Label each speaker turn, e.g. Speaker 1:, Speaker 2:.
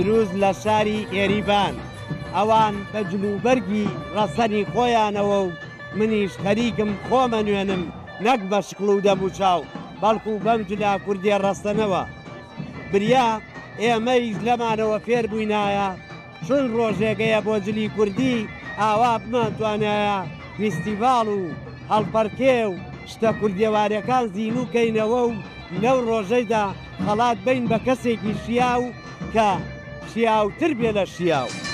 Speaker 1: دروست لە شاری ئێریبان ئەوان بە جلوبەرگی ڕەسەنی خۆیانەوە و منیش خەریکم خۆمە نوێنم نەک بە شکڵ و دەموچاو بەڵکو بەم جلا کوردیە ڕەستەنەوە بریا ئێمەیش لەمانەوە فێر بووینایە چون ڕۆژێگەیە بۆ جلی کوردی ئاوا بمانتوانایە فیستیڤاڵ و هەڵپەرکێ و شتە کوردێوارەکان زیینوکەینەوە و لەو ڕۆژەیدا خەڵات بین بە کەسێکی شیاو کە شیاوتر بێ لە شیاو.